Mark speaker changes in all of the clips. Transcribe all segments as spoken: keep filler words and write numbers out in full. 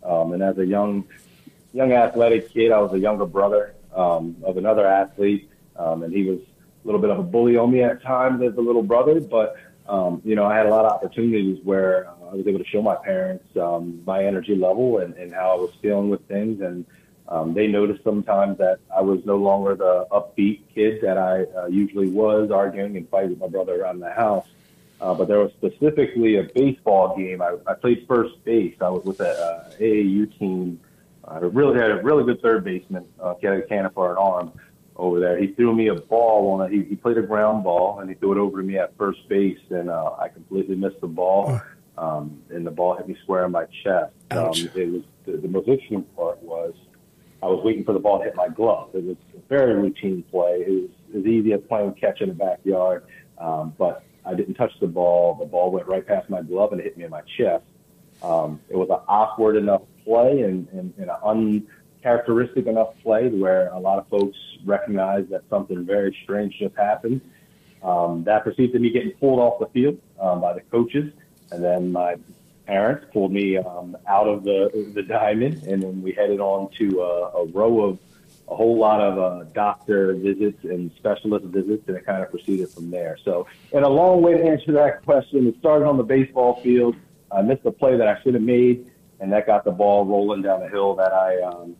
Speaker 1: Um, and as a young, young athletic kid, I was a younger brother um, of another athlete, um, and he was a little bit of a bully on me at times as a little brother. But um, you know, I had a lot of opportunities where I was able to show my parents um, my energy level and, and how I was feeling with things, and um, they noticed sometimes that I was no longer the upbeat kid that I uh, usually was, arguing and fighting with my brother around the house. Uh, but there was specifically a baseball game. I, I played first base. I was with a uh, A A U team. I really had a really good third baseman, uh, he had a cannon for an arm over there. He threw me a ball on it. He, he played a ground ball, and he threw it over to me at first base, and uh, I completely missed the ball. Um, and the ball hit me square on my chest. Um, it was the, the most interesting part was I was waiting for the ball to hit my glove. It was a very routine play. It was as easy as playing catch in the backyard, um, but I didn't touch the ball. The ball went right past my glove and it hit me in my chest. Um, it was an awkward enough play and, and, and an uncharacteristic enough play where a lot of folks recognized that something very strange just happened. Um, that preceded me getting pulled off the field um, by the coaches. And then my parents pulled me um, out of the the diamond, and then we headed on to a, a row of a whole lot of uh, doctor visits and specialist visits, and it kind of proceeded from there. So, in a long way to answer that question, it started on the baseball field. I missed a play that I should have made, and that got the ball rolling down the hill that I, um,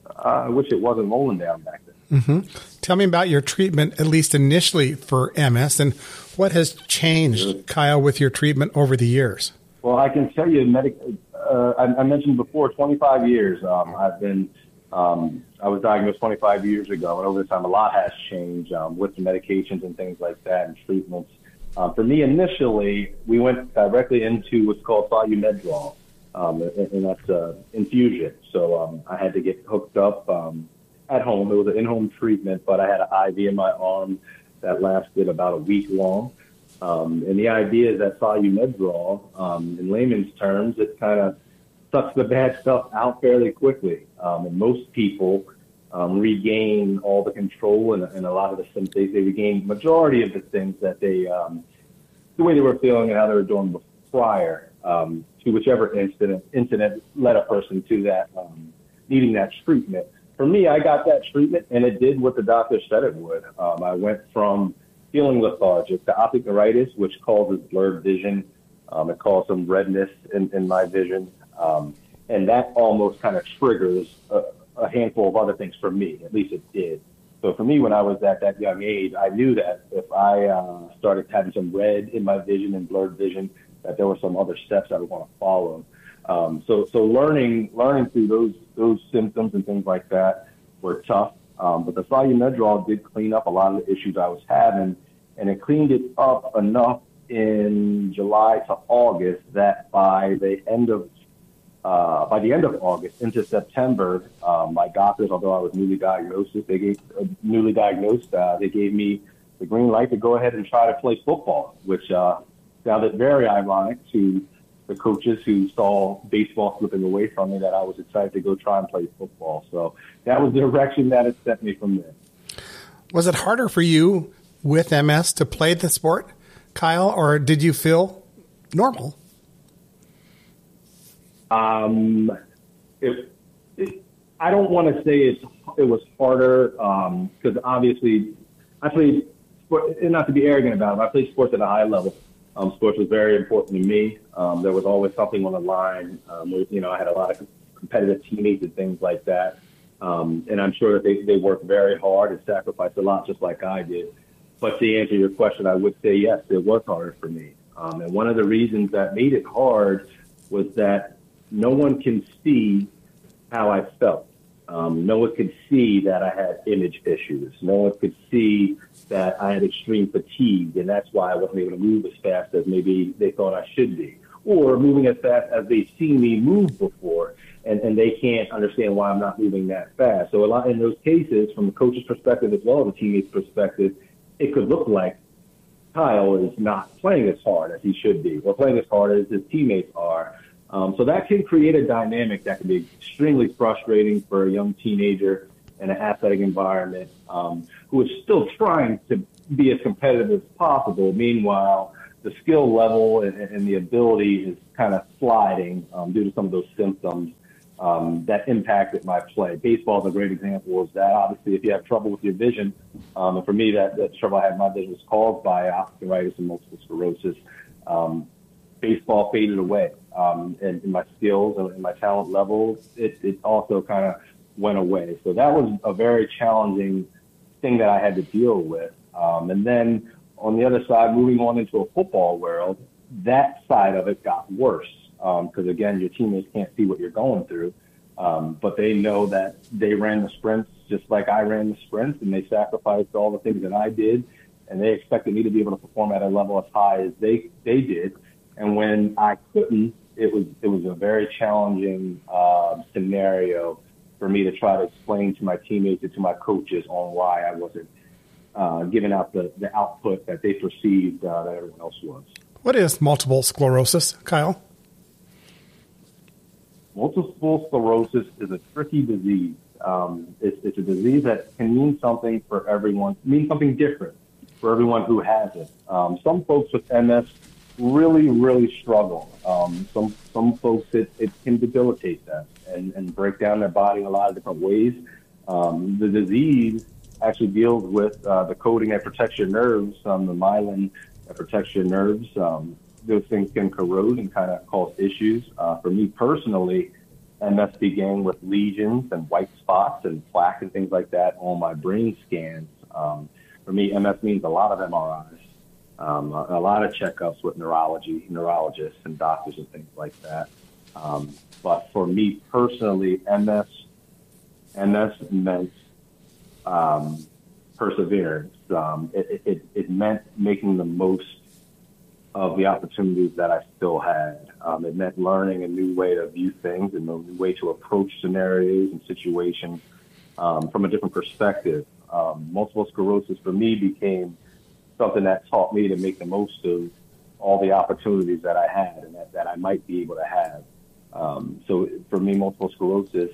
Speaker 1: I wish it wasn't rolling down back then.
Speaker 2: Mm-hmm. Tell me about your treatment, at least initially, for M S, and what has changed, Kyle, with your treatment over the years?
Speaker 1: Well, I can tell you, medic, uh, I, I mentioned before, twenty-five years. Um, I've been, um, I was diagnosed twenty-five years ago, and over the time, a lot has changed um, with the medications and things like that and treatments. Um, for me, initially, we went directly into what's called Solu-Medrol, um, and, and that's uh, infusion. So um, I had to get hooked up um, at home. It was an in-home treatment, but I had an I V in my arm that lasted about a week long. Um, and the idea is that Solu-Medrol, um, in layman's terms, it kind of sucks the bad stuff out fairly quickly. Um, and most people um, regain all the control and, and a lot of the symptoms. They regain majority of the things that they, um, the way they were feeling and how they were doing prior um, to whichever incident, incident led a person to that, um, needing that treatment. For me, I got that treatment, and it did what the doctor said it would. Um, I went from feeling lethargic to optic neuritis, which causes blurred vision. Um, it caused some redness in, in my vision. Um, and that almost kind of triggers a, a handful of other things for me. At least it did. So for me, when I was at that young age, I knew that if I uh, started having some red in my vision and blurred vision, that there were some other steps I would want to follow. Um, so, so learning, learning through those, those symptoms and things like that were tough. Um, but the Solu-Medrol did clean up a lot of the issues I was having, and it cleaned it up enough in July to August that by the end of, uh, by the end of August into September, um, my doctors, although I was newly diagnosed, they gave uh, newly diagnosed, uh, they gave me the green light to go ahead and try to play football, which uh, sounded very ironic to the coaches who saw baseball slipping away from me, that I was excited to go try and play football. So that was the direction that it set me from there.
Speaker 2: Was it harder for you with M S to play the sport, Kyle, or did you feel normal? Um,
Speaker 1: it, it, I don't want to say it's, it was harder because um, obviously I played, sport, and not to be arrogant about it, I played sports at a high level. Um, sports was very important to me. Um, there was always something on the line. Um, you know, I had a lot of competitive teammates and things like that. Um, and I'm sure that they, they worked very hard and sacrificed a lot, just like I did. But to answer your question, I would say, yes, it was harder for me. Um, and one of the reasons that made it hard was that no one can see how I felt. Um, no one could see that I had image issues. No one could see that I had extreme fatigue, and that's why I wasn't able to move as fast as maybe they thought I should be, or moving as fast as they've seen me move before, and, and they can't understand why I'm not moving that fast. So a lot in those cases, from the coach's perspective as well as the teammate's perspective, it could look like Kyle is not playing as hard as he should be, or playing as hard as his teammates are. Um, so that can create a dynamic that can be extremely frustrating for a young teenager in an athletic environment um, who is still trying to be as competitive as possible. Meanwhile, the skill level and, and the ability is kind of sliding um, due to some of those symptoms um, that impacted my play. Baseball is a great example of that. Obviously, if you have trouble with your vision, um, and for me, that, that trouble I had in my vision was caused by optic neuritis and multiple sclerosis. Um, baseball faded away, um, and, and my skills and, and my talent level, it, it also kind of went away. So that was a very challenging thing that I had to deal with. Um, and then on the other side, moving on into a football world, that side of it got worse. Because, um, again, your teammates can't see what you're going through, um, but they know that they ran the sprints just like I ran the sprints, and they sacrificed all the things that I did, and they expected me to be able to perform at a level as high as they, they did. And when I couldn't, it was it was a very challenging uh, scenario for me to try to explain to my teammates and to my coaches on why I wasn't uh, giving out the, the output that they perceived uh, that everyone else was.
Speaker 2: What is multiple sclerosis, Kyle?
Speaker 1: Multiple sclerosis is a tricky disease. Um, it's, it's a disease that can mean something for everyone, mean something different for everyone who has it. Um, some folks with M S really, really struggle. Um, some some folks, it, it can debilitate them and, and break down their body in a lot of different ways. Um, the disease actually deals with uh, the coating that protects your nerves, um, the myelin that protects your nerves. Um, those things can corrode and kind of cause issues. Uh, for me personally, M S began with lesions and white spots and plaque and things like that on my brain scans. Um, for me, M S means a lot of M R Is, um, a, a lot of checkups with neurology, neurologists and doctors and things like that. Um, but for me personally, M S, M S meant um, perseverance. Um, it, it, it meant making the most of the opportunities that I still had. Um, it meant learning a new way to view things and a new way to approach scenarios and situations um, from a different perspective. Um, multiple sclerosis for me became something that taught me to make the most of all the opportunities that I had and that, that I might be able to have. Um, so for me, multiple sclerosis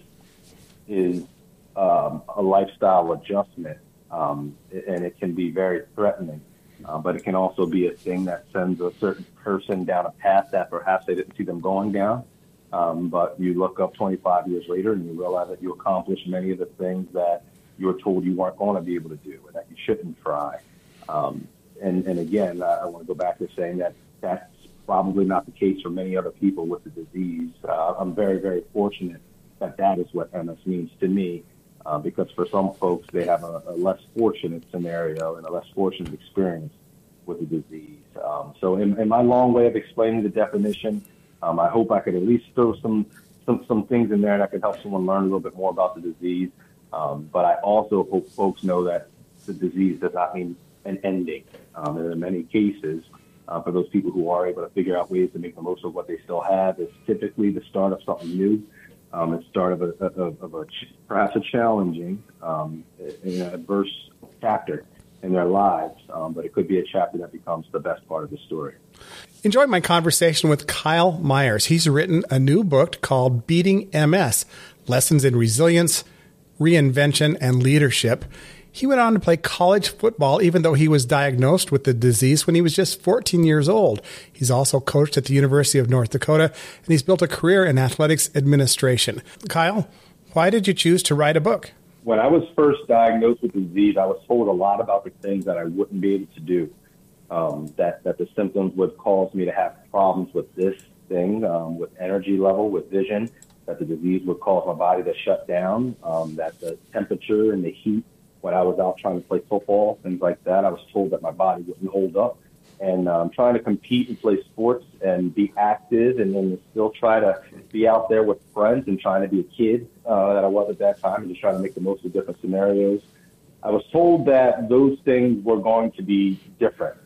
Speaker 1: is um, a lifestyle adjustment, um, and it can be very threatening. Uh, but it can also be a thing that sends a certain person down a path that perhaps they didn't see them going down. Um, but you look up twenty-five years later and you realize that you accomplished many of the things that you were told you weren't going to be able to do and that you shouldn't try. Um, and, and again, I, I want to go back to saying that that's probably not the case for many other people with the disease. Uh, I'm very, very fortunate that that is what M S means to me. Uh, because for some folks, they have a, a less fortunate scenario and a less fortunate experience with the disease. Um, so in, in my long way of explaining the definition, um, I hope I could at least throw some, some, some things in there that could help someone learn a little bit more about the disease. Um, but I also hope folks know that the disease does not mean an ending. Um, and in many cases, uh, for those people who are able to figure out ways to make the most of what they still have, it's typically the start of something new. Um, it's start of a, of, of a perhaps a challenging, um, an adverse chapter in their lives, um, but it could be a chapter that becomes the best part of the story.
Speaker 2: Enjoyed my conversation with Kyle Myers. He's written a new book called Beating M S, Lessons in Resilience, Reinvention, and Leadership. He went on to play college football, even though he was diagnosed with the disease when he was just fourteen years old. He's also coached at the University of North Dakota, and he's built a career in athletics administration. Kyle, why did you choose to write a book?
Speaker 1: When I was first diagnosed with the disease, I was told a lot about the things that I wouldn't be able to do, um, that, that the symptoms would cause me to have problems with this thing, um, with energy level, with vision, that the disease would cause my body to shut down, um, that the temperature and the heat when I was out trying to play football, things like that, I was told that my body wouldn't hold up. And um, trying to compete and play sports and be active and then still try to be out there with friends and trying to be a kid uh, that I was at that time and just trying to make the most of different scenarios. I was told that those things were going to be different.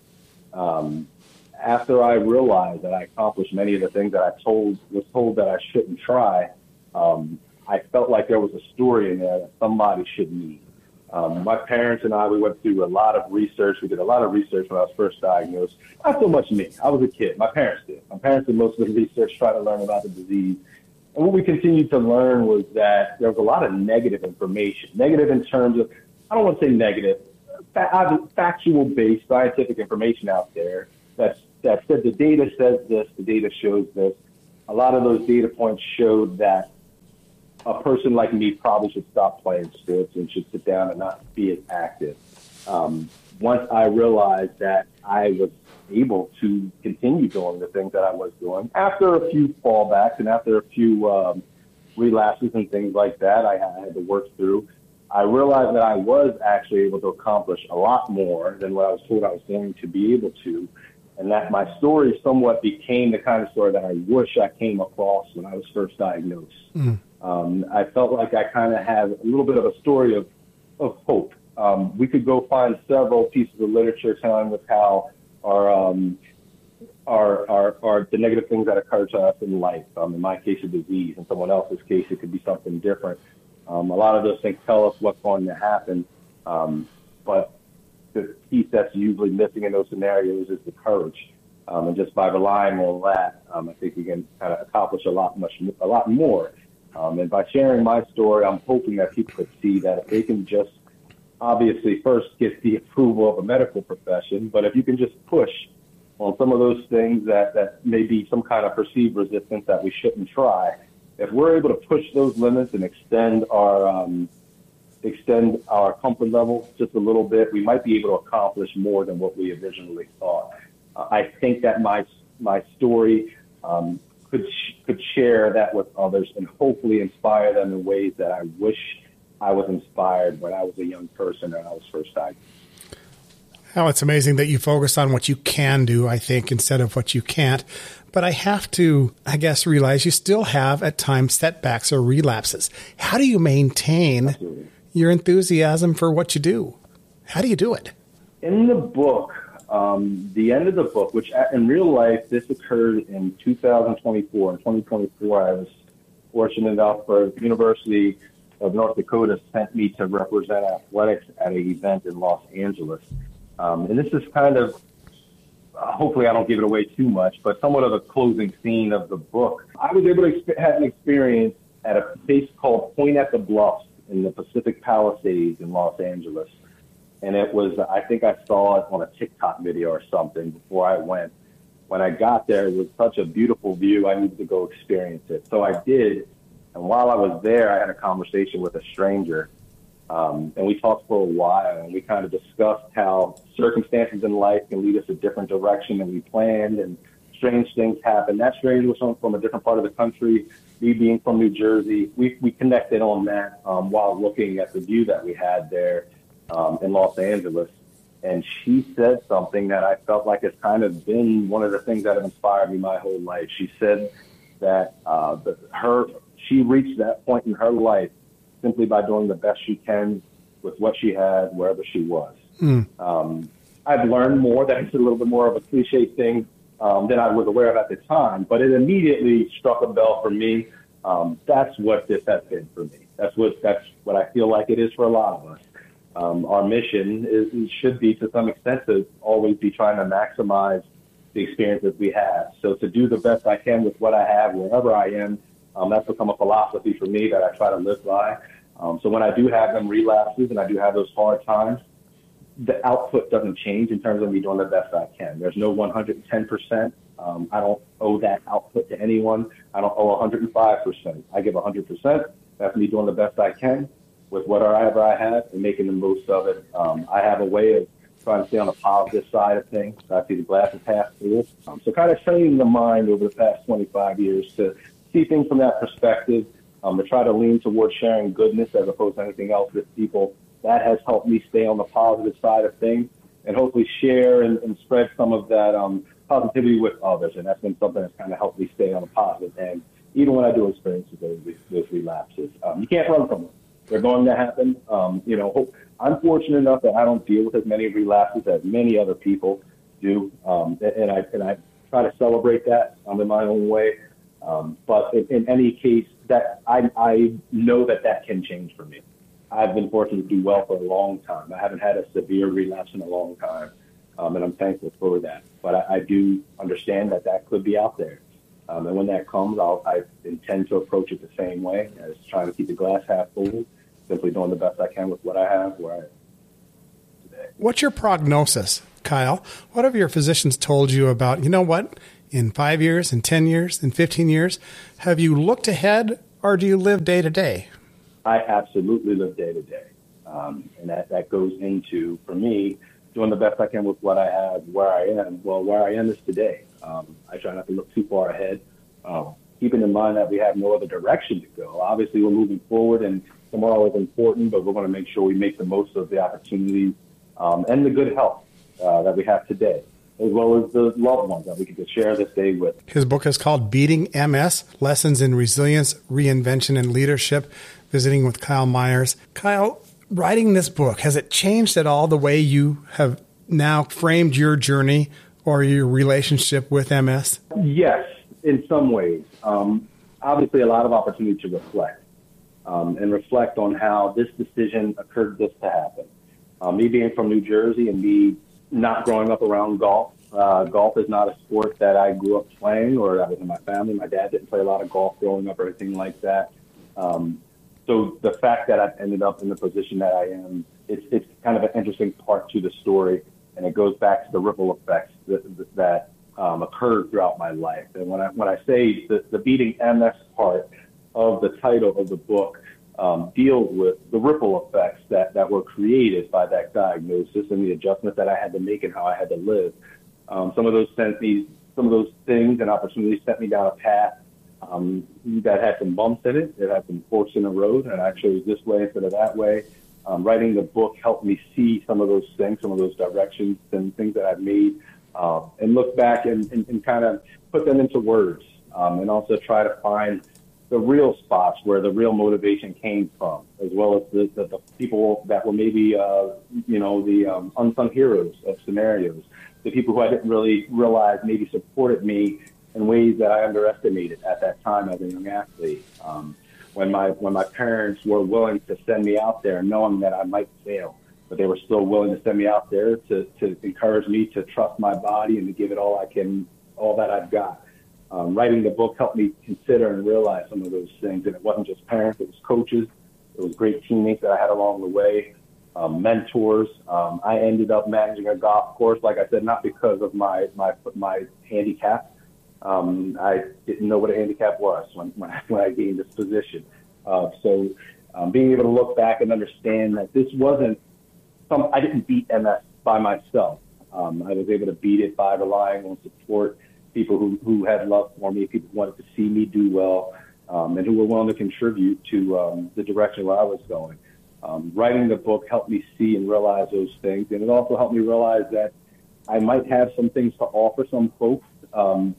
Speaker 1: Um, after I realized that I accomplished many of the things that I told was told that I shouldn't try, um, I felt like there was a story in there that somebody should need. Um, my parents and I, we went through a lot of research. We did a lot of research when I was first diagnosed. Not so much me. I was a kid. My parents did. My parents did most of the research, trying to learn about the disease. And what we continued to learn was that there was a lot of negative information. Negative in terms of, I don't want to say negative, factual-based scientific information out there that's, that said the data says this, the data shows this. A lot of those data points showed that a person like me probably should stop playing sports and should sit down and not be as active. Um, once I realized that I was able to continue doing the things that I was doing, after a few fallbacks and after a few um, relapses and things like that I had to work through, I realized that I was actually able to accomplish a lot more than what I was told I was going to be able to, and that my story somewhat became the kind of story that I wish I came across when I was first diagnosed. Mm. Um, I felt like I kind of had a little bit of a story of, of hope. Um, we could go find several pieces of literature telling us how our, um, our, our, our, the negative things that occur to us in life. Um, in my case, a disease. In someone else's case, it could be something different. Um, a lot of those things tell us what's going to happen. Um, but the piece that's usually missing in those scenarios is the courage. Um, and just by relying on that, um, I think we can kind of accomplish a lot, much, a lot more. Um, and by sharing my story, I'm hoping that people could see that if they can just obviously first get the approval of a medical profession, but if you can just push on some of those things that, that may be some kind of perceived resistance that we shouldn't try, if we're able to push those limits and extend our um, extend our comfort level just a little bit, we might be able to accomplish more than what we originally thought. Uh, I think that my my story um, could sh- could share that with others and hopefully inspire them in ways that I wish I was inspired when I was a young person and I was first diagnosed.
Speaker 2: Oh, it's amazing that you focus on what you can do, I think, instead of what you can't. But I have to, I guess, realize you still have at times setbacks or relapses. How do you maintain Absolutely. your enthusiasm for what you do? How do you do it?
Speaker 1: In the book, um, the end of the book, which in real life, this occurred in two thousand twenty-four. In twenty twenty-four, I was fortunate enough for the University of North Dakota sent me to represent athletics at an event in Los Angeles. Um, and this is kind of, uh, hopefully I don't give it away too much, but somewhat of a closing scene of the book. I was able to exp- have an experience at a place called Point at the Bluffs in the Pacific Palisades in Los Angeles. And it was, I think I saw it on a TikTok video or something before I went. When I got there, it was such a beautiful view, I needed to go experience it. So I did. And while I was there, I had a conversation with a stranger. Um, and we talked for a while, and we kind of discussed how circumstances in life can lead us a different direction than we planned, and strange things happen. That stranger was from, from a different part of the country, me being from New Jersey. We, we connected on that um, while looking at the view that we had there um, in Los Angeles. And she said something that I felt like has kind of been one of the things that have inspired me my whole life. She said that uh, the, her she reached that point in her life simply by doing the best she can with what she had, wherever she was. Mm. Um, I've learned more. That's a little bit more of a cliche thing um, than I was aware of at the time, but it immediately struck a bell for me. Um, that's what this has been for me. That's what that's what I feel like it is for a lot of us. Um, our mission is should be, to some extent, to always be trying to maximize the experiences we have. So to do the best I can with what I have, wherever I am, Um, that's become a philosophy for me that I try to live by. Um, so when I do have them relapses and I do have those hard times, the output doesn't change in terms of me doing the best I can. There's no one hundred ten percent. Um, I don't owe that output to anyone. I don't owe one hundred five percent. I give one hundred percent. That's me doing the best I can with whatever I have and making the most of it. Um, I have a way of trying to stay on the positive side of things. I see the glass is half full. Um, so kind of training the mind over the past twenty-five years to see things from that perspective, um, to try to lean towards sharing goodness as opposed to anything else with people. That has helped me stay on the positive side of things and hopefully share and, and spread some of that um, positivity with others. And that's been something that's kind of helped me stay on the positive end, even when I do experience those, those relapses. Um, you can't run from them. They're going to happen. Um, you know, hope, I'm fortunate enough that I don't deal with as many relapses as many other people do. Um, and, I, and I try to celebrate that um, in my own way. Um, but in, in any case, that I, I know that that can change for me. I've been fortunate to do well for a long time. I haven't had a severe relapse in a long time, um, and I'm thankful for that. But I, I do understand that that could be out there. Um, and when that comes, I'll, I intend to approach it the same way, as trying to keep the glass half full, simply doing the best I can with what I have where I am today.
Speaker 2: What's your prognosis, Kyle? What have your physicians told you about, you know what, in five years, in ten years, in fifteen years, have you looked ahead or do you live day to day?
Speaker 1: I absolutely live day to day. Um, and that, that goes into, for me, doing the best I can with what I have, where I am. Well, where I am is today. Um, I try not to look too far ahead, um, keeping in mind that we have no other direction to go. Obviously, we're moving forward, and tomorrow is important, but we're going to make sure we make the most of the opportunities um, and the good health uh, that we have today, as well as the loved ones that we can share this day with.
Speaker 2: His book is called Beating M S, Lessons in Resilience, Reinvention, and Leadership, visiting with Kyle Myers. Kyle, writing this book, has it changed at all the way you have now framed your journey or your relationship with M S?
Speaker 1: Yes, in some ways. Um, obviously, a lot of opportunity to reflect um, and reflect on how this decision occurred this to happen. Uh, me being from New Jersey and me not growing up around golf. Uh, golf is not a sport that I grew up playing or that was in my family. My dad didn't play a lot of golf growing up or anything like that. Um, so the fact that I've ended up in the position that I am, it's, it's kind of an interesting part to the story, and it goes back to the ripple effects that, that um, occurred throughout my life. And when I when I say the, the Beating M S part of the title of the book um, deals with the ripple effects that, that were created by that diagnosis and the adjustments that I had to make and how I had to live. Um, some of those sent me, some of those things and opportunities sent me down a path um, that had some bumps in it. It had some forks in the road, and I chose this way instead of that way. Um, writing the book helped me see some of those things, some of those directions and things that I've made, uh, and look back and, and, and kind of put them into words, um, and also try to find the real spots where the real motivation came from, as well as the, the, the people that were maybe, uh, you know, the um, unsung heroes of scenarios, the people who I didn't really realize maybe supported me in ways that I underestimated at that time as a young athlete. Um, when my when my parents were willing to send me out there knowing that I might fail, but they were still willing to send me out there to, to encourage me to trust my body and to give it all I can, all that I've got. Um, writing the book helped me consider and realize some of those things. And it wasn't just parents, it was coaches, it was great teammates that I had along the way, um, mentors. Um, I ended up managing a golf course, like I said, not because of my my, my handicap. Um, I didn't know what a handicap was when, when, I, when I gained this position. Uh, so um, being able to look back and understand that this wasn't some, I didn't beat M S by myself. Um, I was able to beat it by relying on support, people who, who had love for me, people who wanted to see me do well, um, and who were willing to contribute to um, the direction where I was going. Um, writing the book helped me see and realize those things, and it also helped me realize that I might have some things to offer some folks um,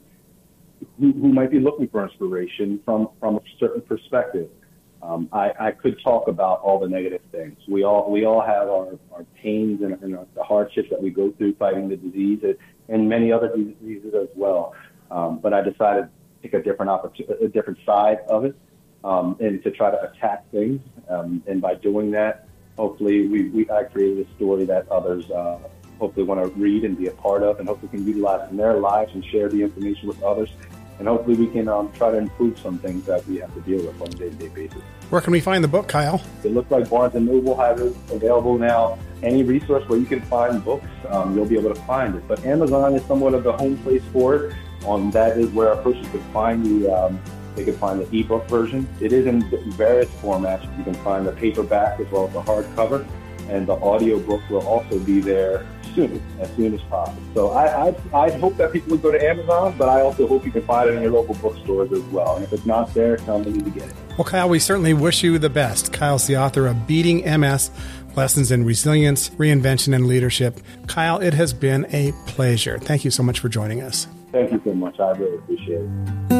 Speaker 1: who, who might be looking for inspiration from, from a certain perspective. Um, I, I could talk about all the negative things. We all we all have our, our pains and, and our, the hardships that we go through fighting the disease and many other diseases as well. Um, but I decided to take a different opportunity, a different side of it, um, and to try to attack things. Um, and by doing that, hopefully we, we I created a story that others uh, hopefully want to read and be a part of, and hopefully can utilize in their lives and share the information with others. And hopefully we can um, try to improve some things that we have to deal with on a day-to-day basis.
Speaker 2: Where can we find the book, Kyle?
Speaker 1: It looks like Barnes and Noble has it available now. Any resource where you can find books, um, you'll be able to find it. But Amazon is somewhat of the home place for it. Um, that is where our persons could find the, um, they can find the ebook version. It is in various formats. You can find the paperback as well as the hardcover. And the audio book will also be there soon, as soon as possible. So I, I I hope that people would go to Amazon, but I also hope you can find it in your local bookstores as well. And if it's not there, tell them you need to get it.
Speaker 2: Well, Kyle, we certainly wish you the best. Kyle's the author of Beating M S, Lessons in Resilience, Reinvention, and Leadership. Kyle, it has been a pleasure. Thank you so much for joining us.
Speaker 1: Thank you so much. I really appreciate it.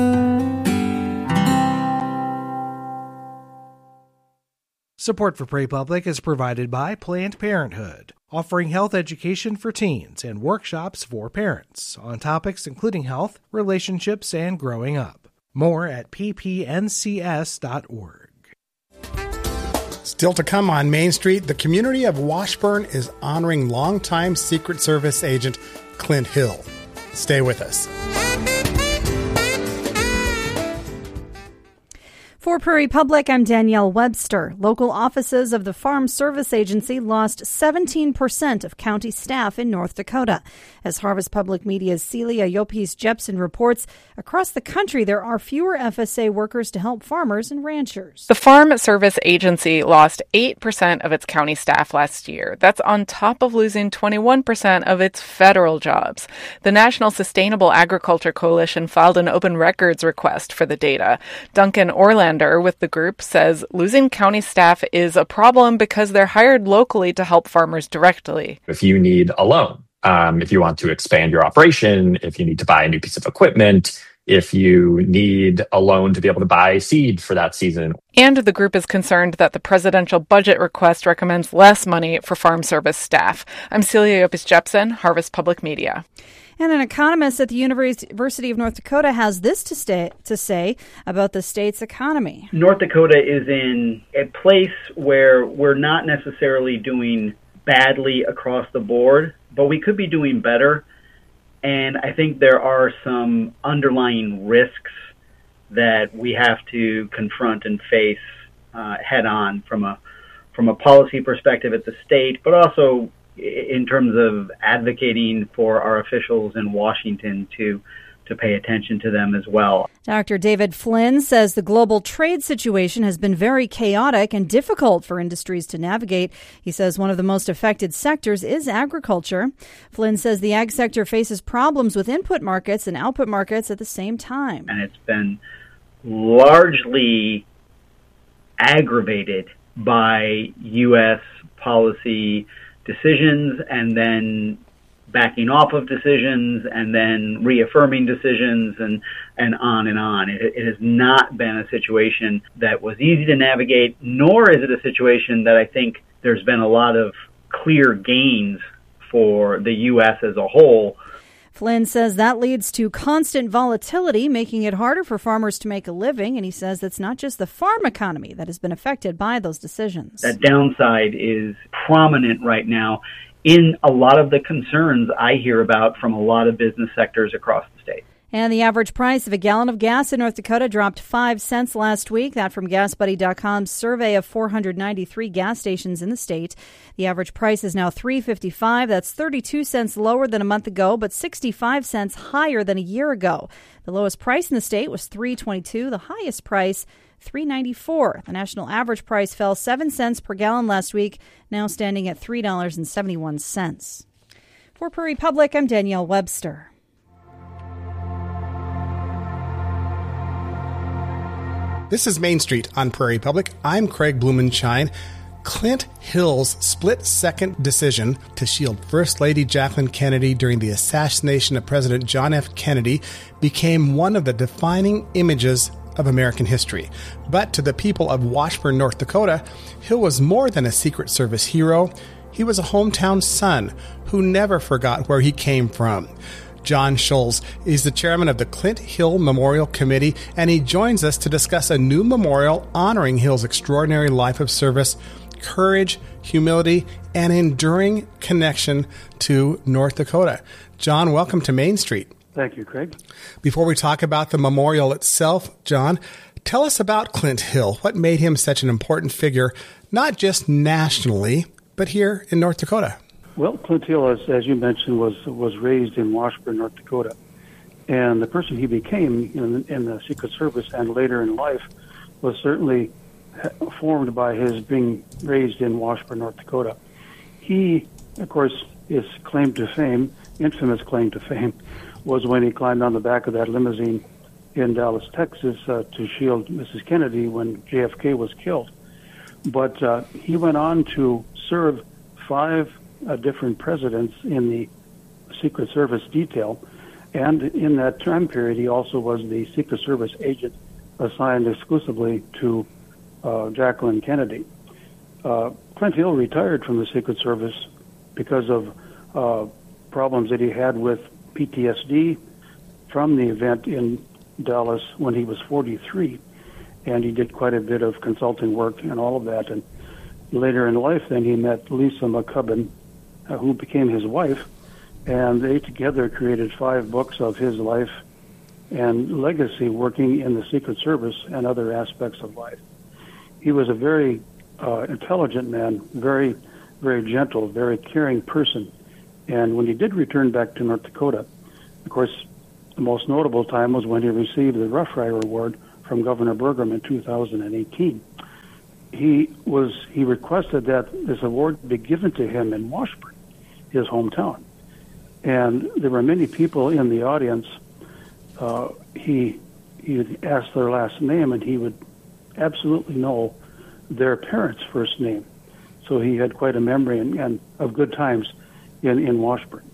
Speaker 3: Support for Pray Public is provided by Planned Parenthood, offering health education for teens and workshops for parents on topics including health, relationships, and growing up. More at p p n c s dot org.
Speaker 2: Still to come on Main Street, the community of Washburn is honoring longtime Secret Service agent Clint Hill. Stay with us.
Speaker 4: For Prairie Public, I'm Danielle Webster. Local offices of the Farm Service Agency lost seventeen percent of county staff in North Dakota. As Harvest Public Media's Celia Yopis Jepsen reports, across the country there are fewer F S A workers to help farmers and ranchers.
Speaker 5: The Farm Service Agency lost eight percent of its county staff last year. That's on top of losing twenty-one percent of its federal jobs. The National Sustainable Agriculture Coalition filed an open records request for the data. Duncan Orlander with the group says losing county staff is a problem because they're hired locally to help farmers directly.
Speaker 6: If you need a loan, um, if you want to expand your operation, if you need to buy a new piece of equipment, if you need a loan to be able to buy seed for that season.
Speaker 5: And the group is concerned that the presidential budget request recommends less money for farm service staff. I'm Celia Yopis Jepsen, Harvest Public Media.
Speaker 4: And an economist at the University of North Dakota has this to, stay, to say about the state's economy.
Speaker 7: North Dakota is in a place where we're not necessarily doing badly across the board, but we could be doing better. And I think there are some underlying risks that we have to confront and face uh, head on from a from a policy perspective at the state, but also in terms of advocating for our officials in Washington to to pay attention to them as well.
Speaker 4: Doctor David Flynn says the global trade situation has been very chaotic and difficult for industries to navigate. He says one of the most affected sectors is agriculture. Flynn says the ag sector faces problems with input markets and output markets at the same time.
Speaker 7: And it's been largely aggravated by U S policy decisions and then backing off of decisions and then reaffirming decisions and, and on and on. It, it has not been a situation that was easy to navigate, nor is it a situation that I think there's been a lot of clear gains for the U S as a whole.
Speaker 4: Flynn says that leads to constant volatility, making it harder for farmers to make a living. And he says it's not just the farm economy that has been affected by those decisions.
Speaker 7: That downside is prominent right now in a lot of the concerns I hear about from a lot of business sectors across the state.
Speaker 4: And the average price of a gallon of gas in North Dakota dropped five cents last week. That from gas buddy dot com's survey of four hundred ninety-three gas stations in the state. The average price is now three dollars and fifty-five cents. That's thirty-two cents lower than a month ago, but sixty-five cents higher than a year ago. The lowest price in the state was three dollars and twenty-two cents. The highest price, three dollars and ninety-four cents. The national average price fell seven cents per gallon last week, now standing at three dollars and seventy-one cents. For Prairie Public, I'm Danielle Webster.
Speaker 2: This is Main Street on Prairie Public. I'm Craig Blumenshine. Clint Hill's split-second decision to shield First Lady Jacqueline Kennedy during the assassination of President John F. Kennedy became one of the defining images of American history. But to the people of Washburn, North Dakota, Hill was more than a Secret Service hero. He was a hometown son who never forgot where he came from. John Scholes is the chairman of the Clint Hill Memorial Committee, and he joins us to discuss a new memorial honoring Hill's extraordinary life of service, courage, humility, and enduring connection to North Dakota. John, welcome to Main Street.
Speaker 8: Thank you, Craig.
Speaker 2: Before we talk about the memorial itself, John, tell us about Clint Hill. What made him such an important figure, not just nationally, but here in North Dakota?
Speaker 8: Well, Clint Hill, as, as you mentioned, was was raised in Washburn, North Dakota. And the person he became in, in the Secret Service and later in life was certainly formed by his being raised in Washburn, North Dakota. He, of course, his claim to fame, infamous claim to fame, was when he climbed on the back of that limousine in Dallas, Texas, uh, to shield Missus Kennedy when J F K was killed. But uh, he went on to serve five Uh, different presidents in the Secret Service detail, and in that time period he also was the Secret Service agent assigned exclusively to uh, Jacqueline Kennedy. Uh, Clint Hill retired from the Secret Service because of uh, problems that he had with P T S D from the event in Dallas when he was forty-three, and he did quite a bit of consulting work and all of that. And later in life then he met Lisa McCubbin, Uh, who became his wife, and they together created five books of his life and legacy working in the Secret Service and other aspects of life. He was a very uh, intelligent man, very, very gentle, very caring person. And when he did return back to North Dakota, of course, the most notable time was when he received the Rough Rider Award from Governor Burgum in two thousand eighteen. He was he requested that this award be given to him in Washburn, his hometown. And there were many people in the audience. Uh, he he would ask their last name, and he would absolutely know their parents' first name. So he had quite a memory and, and of good times in, in Washburn.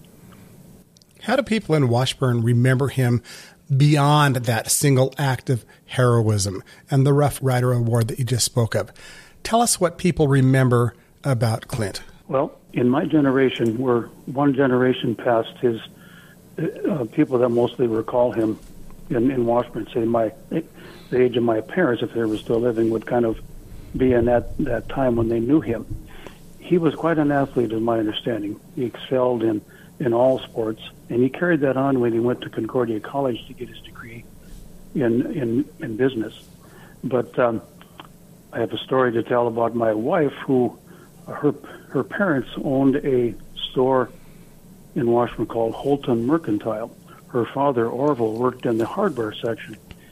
Speaker 2: How do people in Washburn remember him beyond that single act of heroism and the Rough Rider Award that you just spoke of? Tell us what people remember about Clint.
Speaker 8: Well, in my generation, we're one generation past his uh, people that mostly recall him in, in Washburn, say my the age of my parents, if they were still living, would kind of be in that, that time when they knew him. He was quite an athlete, in my understanding. He excelled in, in all sports, and he carried that on when he went to Concordia College to get his degree in in, in business. But um, I have a story to tell about my wife, who her her parents owned a store in Washburn called Holton Mercantile. Her father, Orville, worked in the hardware section,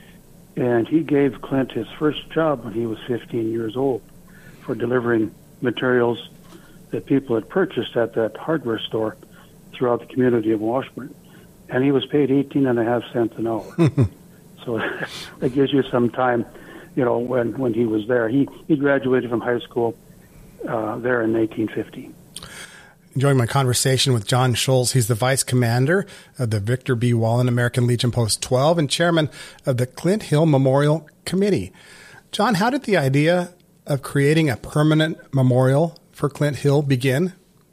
Speaker 8: and he gave Clint his first job when he was fifteen years old for delivering materials that people had purchased at that hardware store throughout the community of Washburn. And he was paid eighteen and a half cents an hour. So that gives you some time, you know, when, when he was there. He, he graduated from high school uh, there in nineteen fifty.
Speaker 2: Enjoying my conversation with John Scholes. He's the vice commander of the Victor B. Wallen American Legion Post twelve and chairman of the Clint Hill Memorial Committee. John, how did the idea of creating a permanent memorial for Clint Hill begin?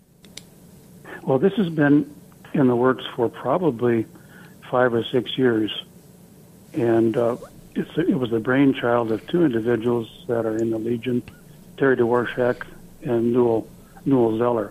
Speaker 8: Well, this has been in the works for probably five or six years. And uh, it's, it was the brainchild of two individuals that are in the Legion, Terry Dworshak and Newell, Newell Zeller.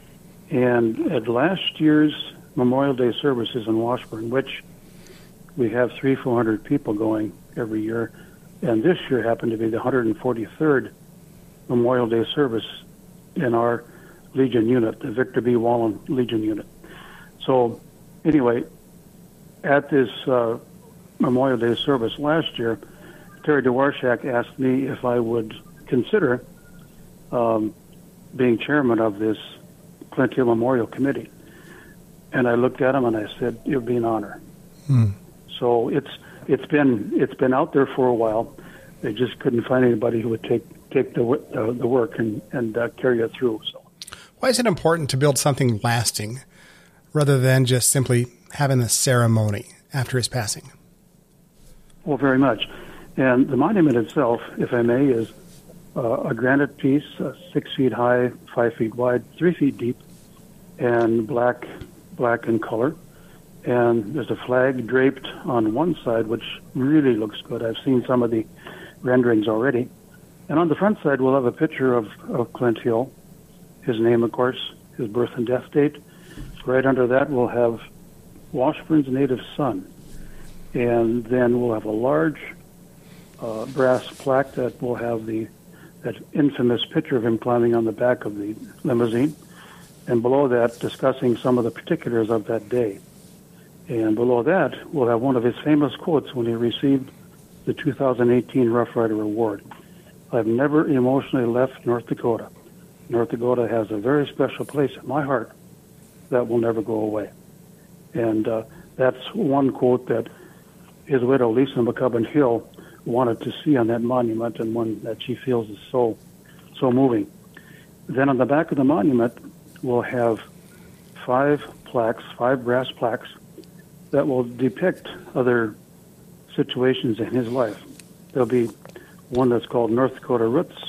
Speaker 8: And at last year's Memorial Day services in Washburn, which we have three, four hundred people going every year, and this year happened to be the one hundred forty-third Memorial Day service in our Legion unit, the Victor B. Wallen Legion unit. So anyway, at this uh, Memorial Day service last year, Terry Dworshak asked me if I would consider um, being chairman of this Clint Hill Memorial Committee. And I looked at him and I said, it would be an honor. Hmm. So it's it's been it's been out there for a while. They just couldn't find anybody who would take take the uh, the work and and uh, carry it through. So,
Speaker 2: why is it important to build something lasting rather than just simply having a ceremony after his passing?
Speaker 8: Well, very much. And the monument itself, if I may, is uh, a granite piece, uh, six feet high, five feet wide, three feet deep, and black black in color. And there's a flag draped on one side, which really looks good. I've seen some of the renderings already. And on the front side, we'll have a picture of, of Clint Hill, his name, of course, his birth and death date. Right under that, we'll have Washburn's native son. And then we'll have a large uh, brass plaque that will have the that infamous picture of him climbing on the back of the limousine. And below that, discussing some of the particulars of that day. And below that, we'll have one of his famous quotes when he received the two thousand eighteen Rough Rider Award. I've never emotionally left North Dakota. North Dakota has a very special place in my heart that will never go away. And uh, that's one quote that his widow, Lisa McCubbin Hill, wanted to see on that monument, and one that she feels is so, so moving. Then on the back of the monument, we'll have five plaques, five brass plaques, that will depict other situations in his life. There'll be one that's called North Dakota Roots,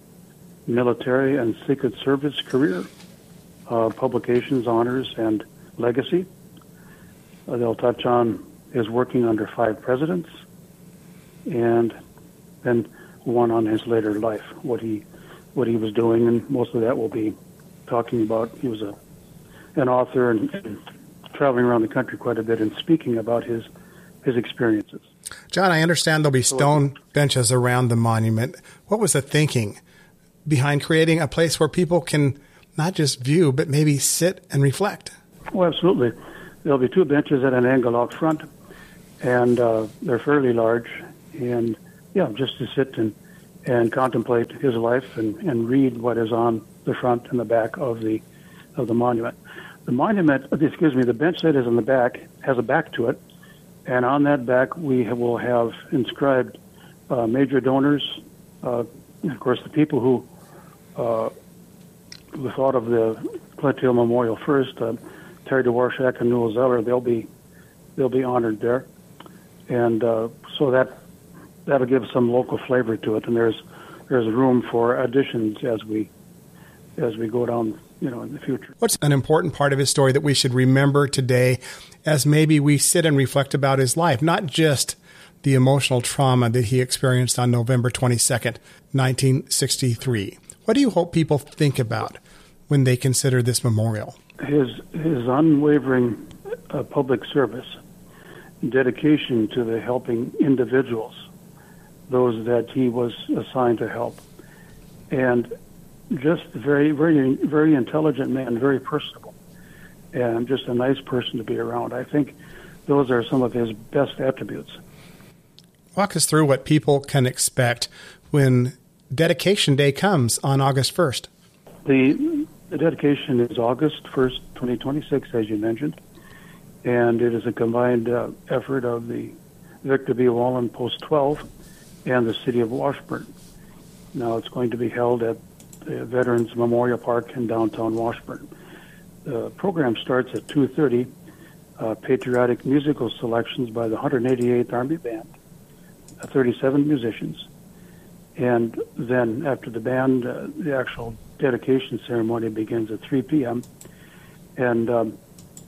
Speaker 8: Military and Secret Service Career, uh, Publications, Honors, and Legacy. Uh, they'll touch on his working under five presidents, and then one on his later life, what he what he was doing, and most of that will be talking about. He was a an author and, and traveling around the country quite a bit and speaking about his his experiences.
Speaker 2: John, I understand there'll be stone benches around the monument. What was the thinking behind creating a place where people can not just view, but maybe sit and reflect?
Speaker 8: Oh, absolutely. There'll be two benches at an angle out front, and uh, they're fairly large. And, yeah, just to sit and, and contemplate his life and, and read what is on the front and the back of the of the monument. The monument, excuse me, the bench that is in the back has a back to it, and on that back we will have inscribed uh, major donors, uh, and of course the people who, uh, who thought of the Clint Hill Memorial first, uh, Terry Dworshak and Newell Zeller. They'll be they'll be honored there, and uh, so that that'll give some local flavor to it. And there's there's room for additions as we as we go down, you know, in the future.
Speaker 2: What's an important part of his story that we should remember today as maybe we sit and reflect about his life, not just the emotional trauma that he experienced on November twenty-second, nineteen sixty-three? What do you hope people think about when they consider this memorial?
Speaker 8: His his unwavering uh, public service, dedication to the helping individuals, those that he was assigned to help, and just very, very, very intelligent man, very personable, and just a nice person to be around. I think those are some of his best attributes.
Speaker 2: Walk us through what people can expect when Dedication Day comes on August first.
Speaker 8: The, the dedication is August first, twenty twenty-six, as you mentioned, and it is a combined uh, effort of the Victor B. Wallen Post twelve and the City of Washburn. Now, it's going to be held at the Veterans Memorial Park in downtown Washburn. The program starts at two thirty, uh, patriotic musical selections by the one hundred eighty-eighth Army Band, uh, thirty-seven musicians. And then after the band, uh, the actual dedication ceremony begins at three p.m. And um,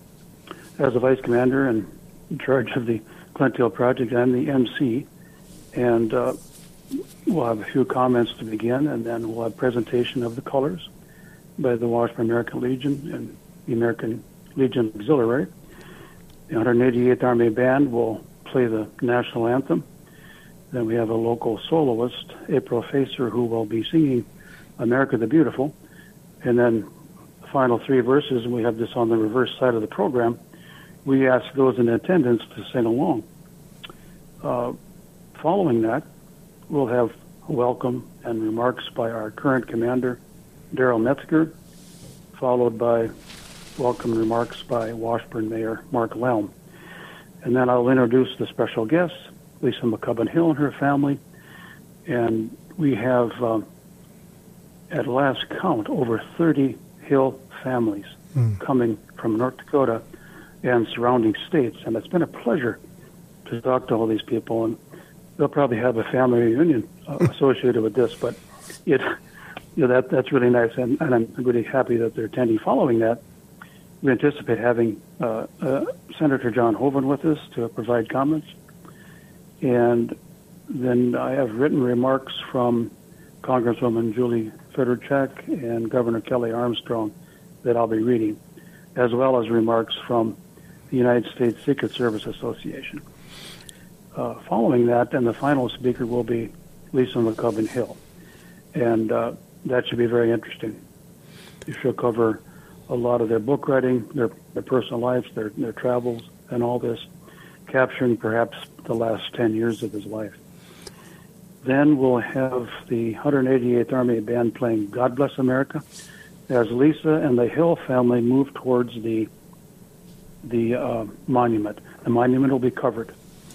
Speaker 8: as the Vice Commander and in charge of the Clint Hill Project, I'm the M C. And uh, we'll have a few comments to begin, and then we'll have presentation of the colors by the Washburn American Legion and the American Legion Auxiliary. The one hundred eighty-eighth Army Band will play the national anthem. Then we have a local soloist, April Facer, who will be singing America the Beautiful. And then the final three verses, and we have this on the reverse side of the program, we ask those in attendance to sing along. Uh, following that, we'll have a welcome and remarks by our current commander, Darrell Metzger, followed by welcome remarks by Washburn Mayor Mark Lelm. And then I'll introduce the special guests, Lisa McCubbin Hill and her family. And we have, uh, at last count, over thirty Hill families mm. coming from North Dakota and surrounding states. And it's been a pleasure to talk to all these people. And they'll probably have a family reunion uh, associated with this, but it, you know, that that's really nice, and, and I'm really happy that they're attending. Following that, we anticipate having uh, uh, Senator John Hoeven with us to provide comments, and then I have written remarks from Congresswoman Julie Fedorchak and Governor Kelly Armstrong that I'll be reading, as well as remarks from the United States Secret Service Association. Uh, following that, and the final speaker will be Lisa McCubbin Hill. And uh, that should be very interesting. She'll cover a lot of their book writing, their, their personal lives, their, their travels, and all this, capturing perhaps the last ten years of his life. Then we'll have the one hundred eighty-eighth Army Band playing God Bless America as Lisa and the Hill family move towards the, the uh, monument. The monument will be covered.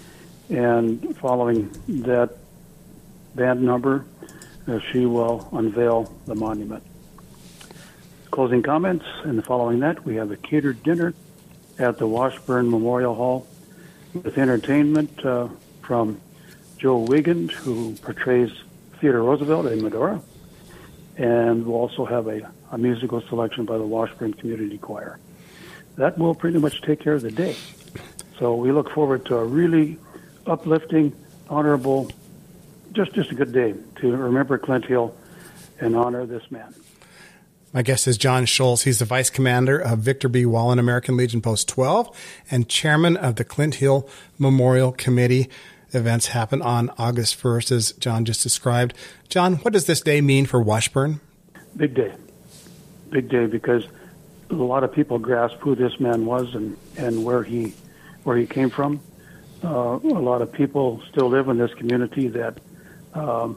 Speaker 8: And following that band number, uh, she will unveil the monument. Closing comments, and following that, we have a catered dinner at the Washburn Memorial Hall with entertainment uh, from Joe Wiegand, who portrays Theodore Roosevelt in Medora, and we'll also have a, a musical selection by the Washburn Community Choir. That will pretty much take care of the day. So we look forward to a really uplifting, honorable, just just a good day to remember Clint Hill and honor this man.
Speaker 2: My guest is John Scholes. He's the vice commander of Victor B. Wallen American Legion Post twelve and chairman of the Clint Hill Memorial Committee. Events happen on August first, as John just described. John, what does this day mean for Washburn?
Speaker 8: Big day. Big day, because a lot of people grasp who this man was and, and where he where he came from. Uh, a lot of people still live in this community that, um,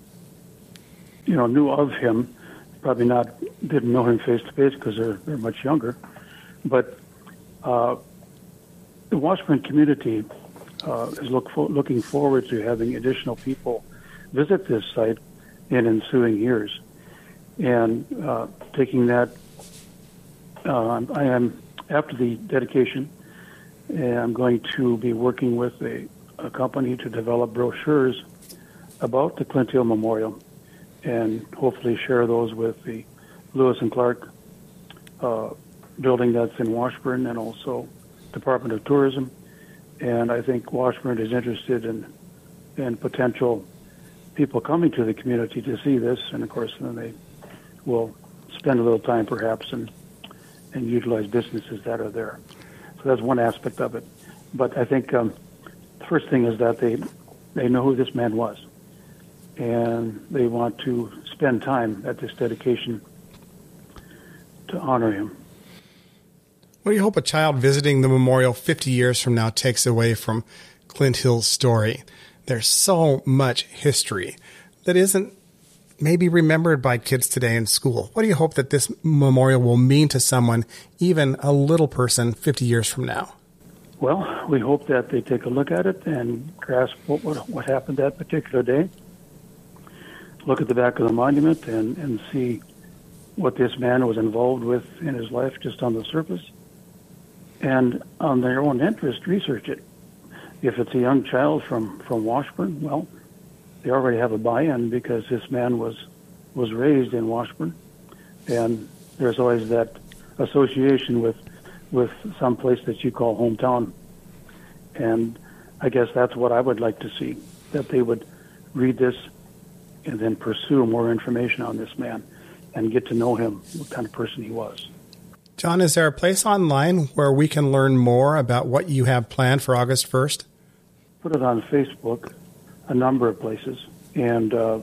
Speaker 8: you know, knew of him. Probably not didn't know him face to face because they're they're much younger. But uh, the Washburn community uh, is look for, looking forward to having additional people visit this site in ensuing years, and uh, taking that. Uh, I am after the dedication, and I'm going to be working with a, a company to develop brochures about the Clint Hill Memorial, and hopefully share those with the Lewis and Clark uh, building that's in Washburn, and also Department of Tourism. And I think Washburn is interested in in potential people coming to the community to see this, and of course then they will spend a little time perhaps and and utilize businesses that are there. So that's one aspect of it. But I think um, the first thing is that they they know who this man was, and they want to spend time at this dedication to honor him.
Speaker 2: What do you hope a child visiting the memorial fifty years from now takes away from Clint Hill's story? There's so much history that isn't maybe remembered by kids today in school. What do you hope that this memorial will mean to someone, even a little person, fifty years from now?
Speaker 8: Well, we hope that they take a look at it and grasp what, what, what happened that particular day. Look at the back of the monument and, and see what this man was involved with in his life just on the surface. And on their own interest, research it. If it's a young child from, from Washburn, well, they already have a buy-in because this man was was raised in Washburn. And there's always that association with with some place that you call hometown. And I guess that's what I would like to see, that they would read this and then pursue more information on this man and get to know him, what kind of person he was.
Speaker 2: John, is there a place online where we can learn more about what you have planned for August first?
Speaker 8: Put it on Facebook, a number of places. And uh,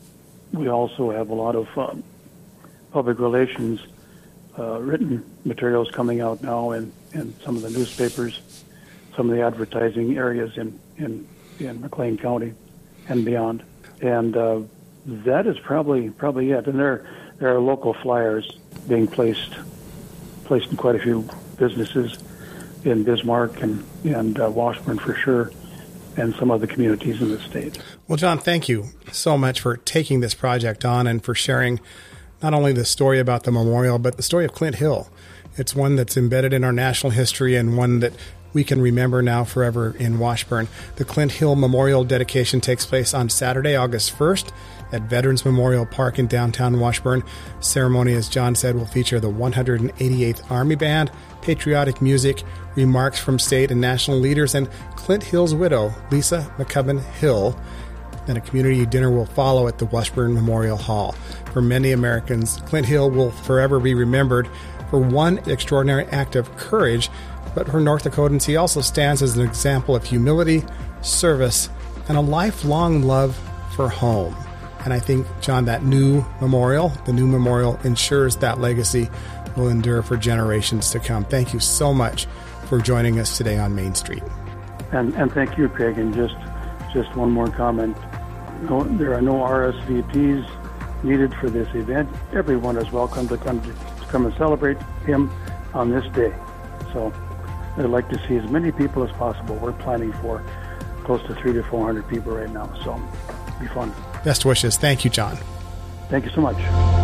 Speaker 8: we also have a lot of uh, public relations uh, written materials coming out now in, in some of the newspapers, some of the advertising areas in, in, in McLean County and beyond. And uh, that is probably probably it. And there there are local flyers being placed placed in quite a few businesses in Bismarck and and uh, Washburn for sure, and some other communities in the state.
Speaker 2: Well, John, thank you so much for taking this project on and for sharing not only the story about the memorial, but the story of Clint Hill. It's one that's embedded in our national history and one that we can remember now forever in Washburn. The Clint Hill Memorial dedication takes place on Saturday, August first at Veterans Memorial Park in downtown Washburn. Ceremony, as John said, will feature the one hundred eighty-eighth Army Band, patriotic music, remarks from state and national leaders, and Clint Hill's widow, Lisa McCubbin Hill. And a community dinner will follow at the Washburn Memorial Hall. For many Americans, Clint Hill will forever be remembered for one extraordinary act of courage, but for North Dakotans, he also stands as an example of humility, service, and a lifelong love for home. And I think, John, that new memorial, the new memorial ensures that legacy will endure for generations to come. Thank you so much for joining us today on Main Street.
Speaker 8: And, and thank you, Craig. And just just one more comment. No, there are no R S V Ps needed for this event. Everyone is welcome to come to, to come and celebrate him on this day. So I'd like to see as many people as possible. We're planning for close to three to four hundred people right now, so it'll be fun.
Speaker 2: Best wishes. Thank you, John.
Speaker 8: Thank you so much.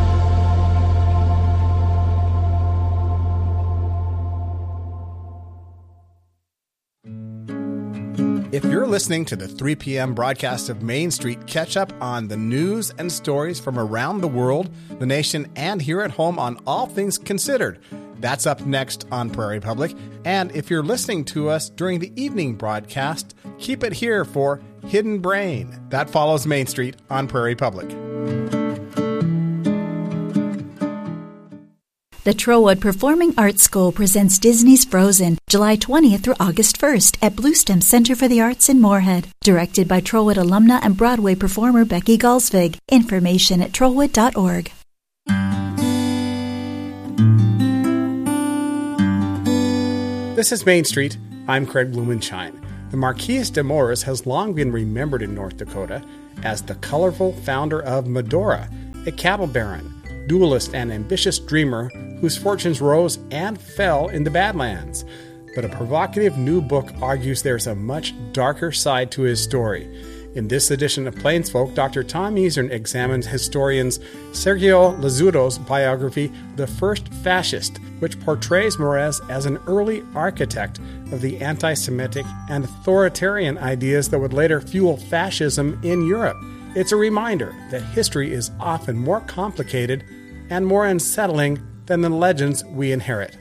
Speaker 2: If you're listening to the three p.m. broadcast of Main Street, catch up on the news and stories from around the world, the nation, and here at home on All Things Considered. That's up next on Prairie Public. And if you're listening to us during the evening broadcast, keep it here for Hidden Brain. That follows Main Street on Prairie Public.
Speaker 9: The Trollwood Performing Arts School presents Disney's Frozen, July twentieth through August first at Bluestem Center for the Arts in Moorhead. Directed by Trollwood alumna and Broadway performer Becky Galsvig. Information at trollwood dot org.
Speaker 2: This is Main Street. I'm Craig Blumenshine. The Marquis de Moraes has long been remembered in North Dakota as the colorful founder of Medora, a cattle baron, duelist, and ambitious dreamer whose fortunes rose and fell in the Badlands. But a provocative new book argues there's a much darker side to his story. In this edition of Plainsfolk, Doctor Tom Easern examines historians Sergio Lazzuto's biography, The First Fascist, which portrays Moraes as an early architect of the anti-Semitic and authoritarian ideas that would later fuel fascism in Europe. It's a reminder that history is often more complicated and more unsettling than the legends we inherit.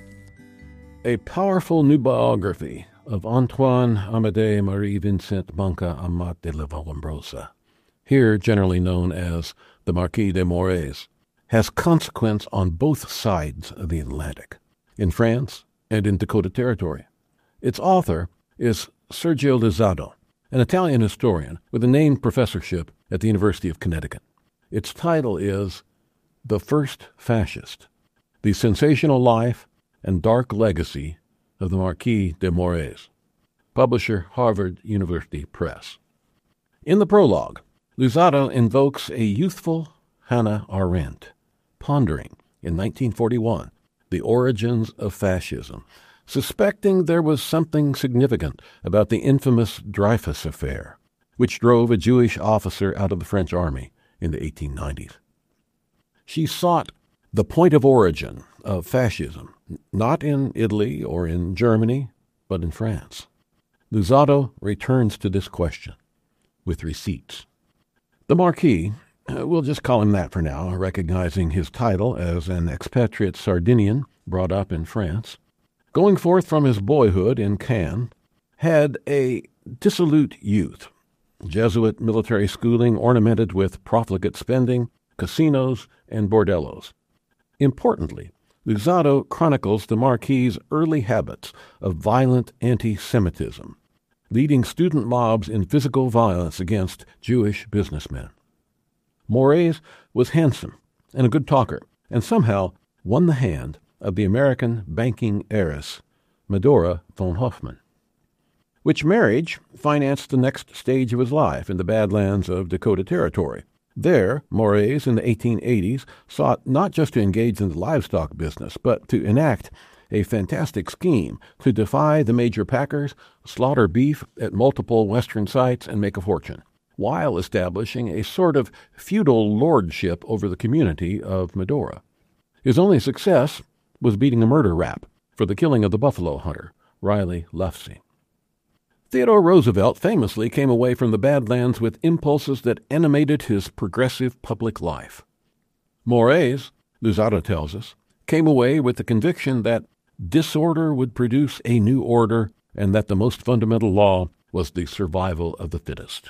Speaker 10: A powerful new biography of Antoine Amédée Marie Vincent Manca Amat de la Vallombrosa, here generally known as the Marquis de Moraes, has consequence on both sides of the Atlantic, in France and in Dakota Territory. Its author is Sergio Luzzatto, an Italian historian with a named professorship at the University of Connecticut. Its title is The First Fascist, The Sensational Life and Dark Legacy of the Marquis de Moraes. Publisher, Harvard University Press. In the prologue, Luzzatto invokes a youthful Hannah Arendt, pondering, in nineteen forty-one, the origins of fascism, suspecting there was something significant about the infamous Dreyfus Affair, which drove a Jewish officer out of the French army in the eighteen nineties. She sought the point of origin of fascism, not in Italy or in Germany, but in France. Luzzatto returns to this question with receipts. The Marquis, we'll just call him that for now, recognizing his title as an expatriate Sardinian brought up in France, going forth from his boyhood in Caen, had a dissolute youth, Jesuit military schooling ornamented with profligate spending, casinos, and bordellos. Importantly, Luzzatto chronicles the Marquis's early habits of violent anti-Semitism, leading student mobs in physical violence against Jewish businessmen. Moraes was handsome and a good talker, and somehow won the hand of the American banking heiress, Medora von Hoffman, which marriage financed the next stage of his life in the Badlands of Dakota Territory. There, Moraes in the eighteen eighties sought not just to engage in the livestock business, but to enact a fantastic scheme to defy the major packers, slaughter beef at multiple western sites, and make a fortune, while establishing a sort of feudal lordship over the community of Medora. His only success was beating a murder rap for the killing of the buffalo hunter, Riley Lufsey. Theodore Roosevelt famously came away from the Badlands with impulses that animated his progressive public life. Moraes, Luzzatto tells us, came away with the conviction that disorder would produce a new order and that the most fundamental law was the survival of the fittest.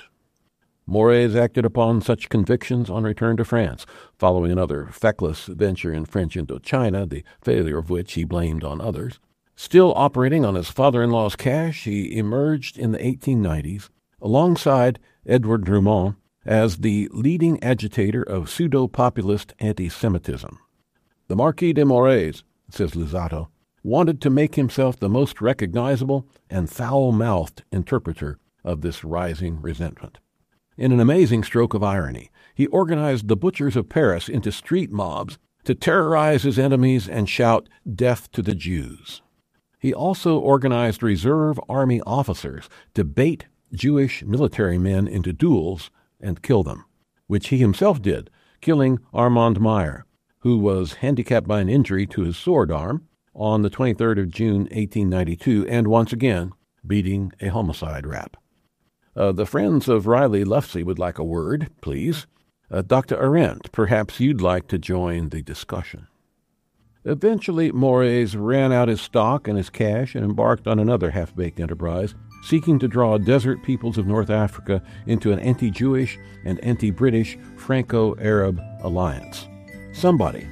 Speaker 10: Moraes acted upon such convictions on return to France, following another feckless venture in French Indochina, the failure of which he blamed on others. Still operating on his father-in-law's cash, he emerged in the eighteen nineties, alongside Edward Drummond, as the leading agitator of pseudo-populist anti-Semitism. The Marquis de Moraes, says Luzzatto, wanted to make himself the most recognizable and foul-mouthed interpreter of this rising resentment. In an amazing stroke of irony, he organized the butchers of Paris into street mobs to terrorize his enemies and shout, "Death to the Jews." He also organized reserve army officers to bait Jewish military men into duels and kill them, which he himself did, killing Armand Meyer, who was handicapped by an injury to his sword arm on the twenty-third of June, eighteen ninety-two, and once again beating a homicide rap. Uh, the friends of Riley Lufsey would like a word, please. Uh, Doctor Arendt, perhaps you'd like to join the discussion. Eventually, Moraes ran out his stock and his cash and embarked on another half-baked enterprise, seeking to draw desert peoples of North Africa into an anti-Jewish and anti-British Franco-Arab alliance. Somebody,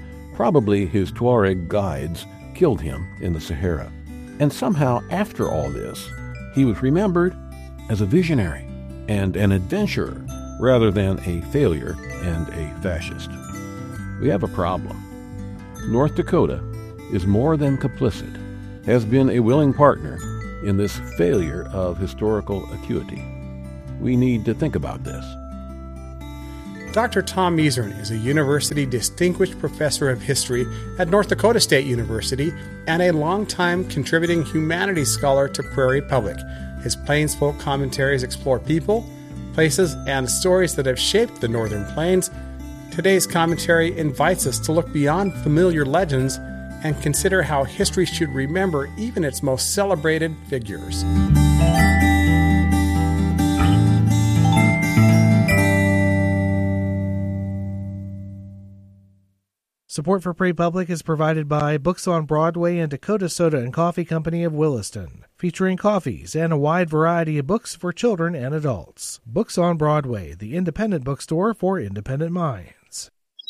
Speaker 10: Probably his Tuareg guides killed him in the Sahara. And somehow, after all this, he was remembered as a visionary and an adventurer rather than a failure and a fascist. We have a problem. North Dakota is more than complicit, has been a willing partner in this failure of historical acuity. We need to think about this.
Speaker 2: Doctor Tom Meisern is a University Distinguished Professor of History at North Dakota State University and a longtime contributing humanities scholar to Prairie Public. His Plains Folk commentaries explore people, places, and stories that have shaped the Northern Plains. Today's commentary invites us to look beyond familiar legends and consider how history should remember even its most celebrated figures.
Speaker 3: Support for Prairie Public is provided by Books on Broadway and Dakota Soda and Coffee Company of Williston, featuring coffees and a wide variety of books for children and adults. Books on Broadway, the independent bookstore for independent minds.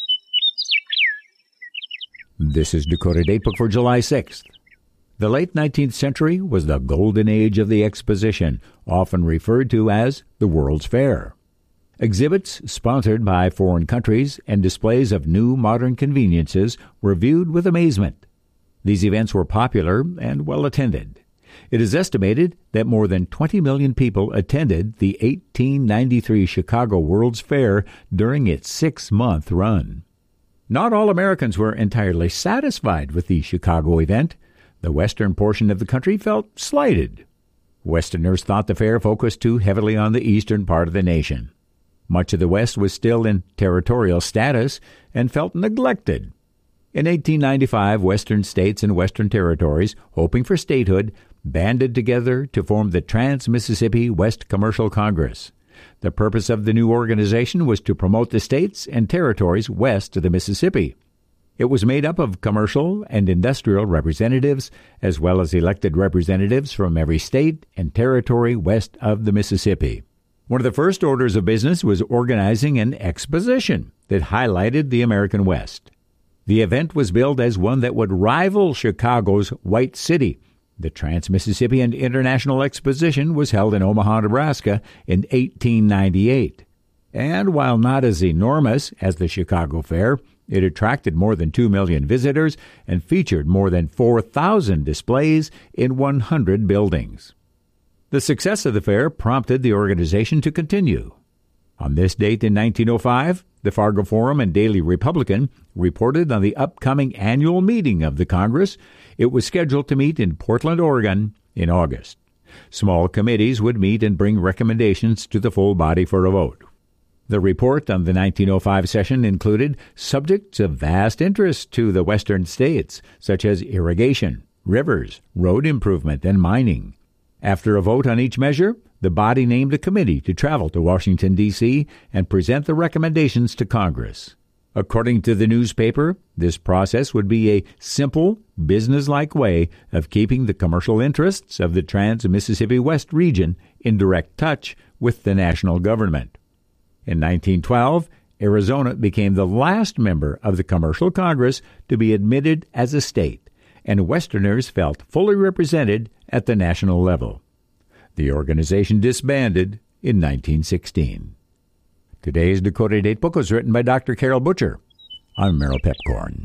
Speaker 11: This is Dakota Datebook for July sixth. The late nineteenth century was the golden age of the exposition, often referred to as the World's Fair. Exhibits sponsored by foreign countries and displays of new modern conveniences were viewed with amazement. These events were popular and well attended. It is estimated that more than twenty million people attended the eighteen ninety-three Chicago World's Fair during its six-month run. Not all Americans were entirely satisfied with the Chicago event. The western portion of the country felt slighted. Westerners thought the fair focused too heavily on the eastern part of the nation. Much of the West was still in territorial status and felt neglected. In eighteen ninety-five, Western states and Western territories, hoping for statehood, banded together to form the Trans-Mississippi West Commercial Congress. The purpose of the new organization was to promote the states and territories west of the Mississippi. It was made up of commercial and industrial representatives, as well as elected representatives from every state and territory west of the Mississippi. One of the first orders of business was organizing an exposition that highlighted the American West. The event was billed as one that would rival Chicago's White City. The Trans-Mississippian International Exposition was held in Omaha, Nebraska in eighteen ninety-eight. And while not as enormous as the Chicago Fair, it attracted more than two million visitors and featured more than four thousand displays in one hundred buildings. The success of the fair prompted the organization to continue. On this date in nineteen oh five, the Fargo Forum and Daily Republican reported on the upcoming annual meeting of the Congress. It was scheduled to meet in Portland, Oregon, in August. Small committees would meet and bring recommendations to the full body for a vote. The report on the nineteen oh five session included subjects of vast interest to the western states, such as irrigation, rivers, road improvement, and mining. After a vote on each measure, the body named a committee to travel to Washington, D C and present the recommendations to Congress. According to the newspaper, this process would be a simple, business-like way of keeping the commercial interests of the Trans-Mississippi West region in direct touch with the national government. In nineteen twelve, Arizona became the last member of the Commercial Congress to be admitted as a state, and Westerners felt fully represented at the national level. The organization disbanded in nineteen sixteen. Today's Dakota Datebook was written by Doctor Carol Butcher. I'm Merrill Pepcorn.